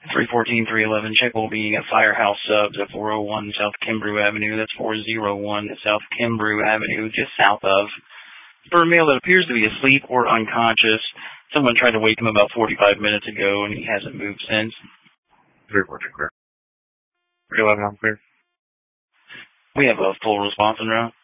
314-311, check will be at Firehouse Subs at 401 South Kimbrew Avenue. That's 401 South Kimbrew Avenue, just south of. For a male that appears to be asleep or unconscious, someone tried to wake him about 45 minutes ago, and he hasn't moved since. 314, clear. 311, I'm clear. We have a full response en route.